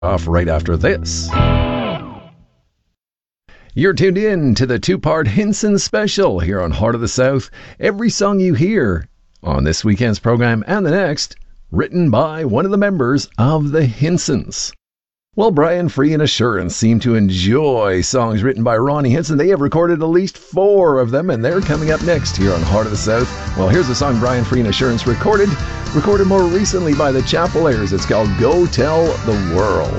Off right after this. You're tuned in to the two-part Hinson special here on Heart of the South. Every song you hear on this weekend's program and the next, written by one of the members of the Hinsons. Well, Brian Free and Assurance seem to enjoy songs written by Ronnie Hinson. They have recorded at least 4 of them, and they're coming up next here on Heart of the South. Well, here's a song Brian Free and Assurance recorded more recently by the Chapel Airs. It's called Go Tell the World.